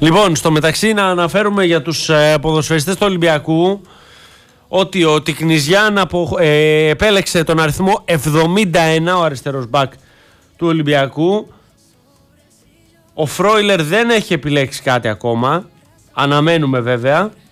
Λοιπόν, στο μεταξύ να αναφέρουμε για τους ποδοσφαιριστές του Ολυμπιακού ότι ο Τικνιζιάν επέλεξε τον αριθμό 71, ο αριστερός μπακ του Ολυμπιακού. Ο Φρόιλερ δεν έχει επιλέξει κάτι ακόμα. Αναμένουμε βέβαια.